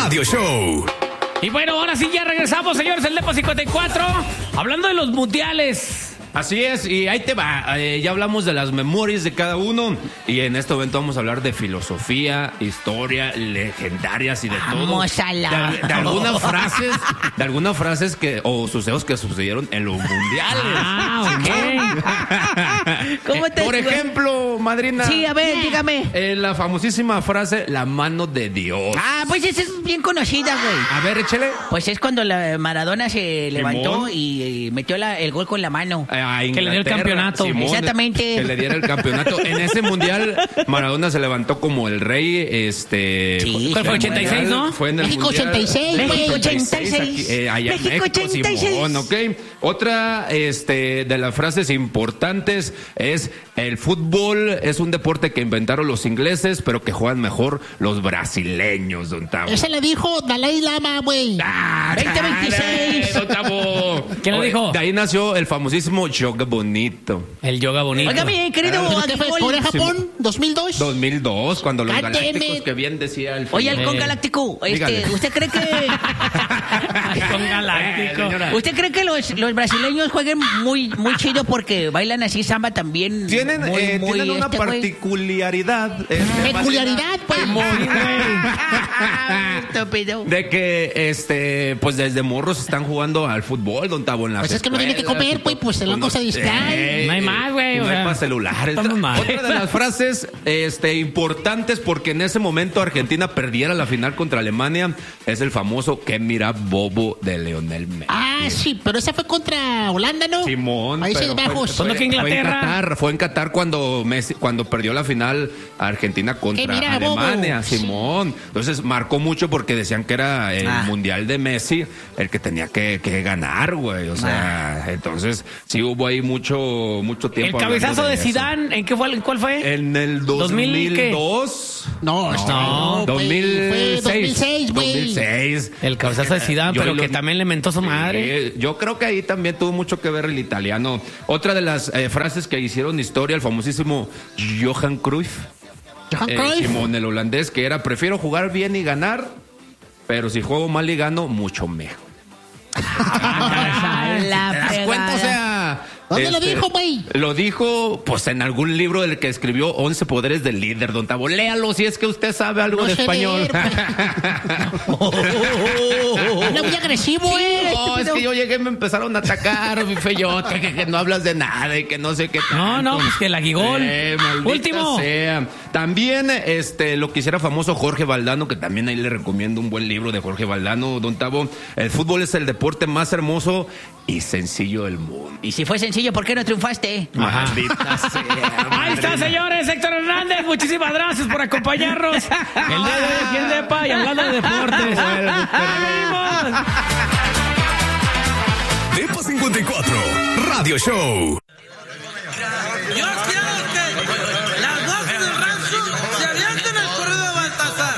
Radio Show. Y bueno, ahora sí ya regresamos, señores, el Depo 54, hablando de los mundiales. Así es, y ahí te va. Ya hablamos de las memorias de cada uno. Y en este momento vamos a hablar de filosofía, historia, legendarias y de vamos todo. De algunas frases que, o sucesos que sucedieron en los mundiales. ¿Cómo te Por ejemplo, madrina. Sí, a ver, dígame. La famosísima frase, la mano de Dios. Pues esa es bien conocida, güey. A ver, échale. Pues es cuando la Maradona se levantó y metió el gol con la mano. Que le dio el campeonato. Simón, exactamente. Que le diera el campeonato. En ese mundial, Maradona se levantó como el rey. Sí, fue 86, ¿no? Fue en el México mundial. 86, México 86. Aquí, allá en México 86. Simón, ¿ok? Otra de las frases importantes es: el fútbol es un deporte que inventaron los ingleses, pero que juegan mejor los brasileños, don Tavo. Ese le dijo Dalai Lama, güey. 2026. Don Tavo. ¿Quién lo dijo? De ahí nació el famosísimo yoga bonito. El yoga bonito. Oiga, bien, querido. ¿Qué fue? ¿Corea, Japón? ¿2002? 2002, cuando los God damn galácticos, it. que bien decía el Oye, Halcón Galáctico, dígale. ¿usted cree que Halcón Galáctico. usted cree que los brasileños jueguen muy chido porque bailan así samba también? Tienen, tienen una güey? particularidad. Peculiaridad, pues. Estúpido. De que, pues desde morros están jugando al fútbol, don Tavo, en las Pues es que no tiene que escuelas, comer, güey, pues el loco se distrae. No hay más, güey, No o hay sea, más celulares. estamos mal. Otra de las frases, importantes porque en ese momento Argentina perdiera la final contra Alemania es el famoso "que mira bobo" de Lionel Messi. Sí, pero esa fue contra Holanda, ¿no? Simón, Países pero Bajos. ¿Cuándo que Inglaterra? Fue en Qatar cuando perdió la final Argentina contra mira, Alemania, bobo. Simón. Entonces marcó mucho porque decían que era el mundial de Messi el que tenía que ganar, güey. O sea, entonces sí hubo ahí mucho tiempo. El cabezazo hablando de eso. Zidane, ¿en cuál fue? En el 2002. No, No, güey, 2006. Fue 2006, güey. 2006. El cabezazo de Zidane, Yo pero lo- que también le mentó su madre. Yo creo que ahí también tuvo mucho que ver el italiano. Otra de las frases que hicieron historia, el famosísimo Johan Cruyff. Johan Cruyff. Simón, el holandés, que era: prefiero jugar bien y ganar, pero si juego mal y gano, mucho mejor. ¿Te das cuenta? O sea, ¿Dónde lo dijo, güey? Lo dijo, pues, en algún libro del que escribió 11 poderes del líder, don Tavo. Léalo si es que usted sabe algo No de sé español. leer, Habla muy agresivo, No, es que yo llegué y me empezaron a atacar, mi feyote, que no hablas de nada y que no sé qué tanto. No, pues que el aguigol. Maldita Último. sea. También lo que hiciera famoso Jorge Valdano, que también ahí le recomiendo un buen libro de Jorge Valdano, don Tavo. El fútbol es el deporte más hermoso y sencillo del mundo. Y si fue sencillo, ¿por qué no triunfaste? Maldita sea. Ahí está, señores. Héctor Hernández, muchísimas gracias por acompañarnos. El día de hoy aquí en Depa y hablando de deportes. ¡Vamos! Depa 54 Radio Show. Yo quiero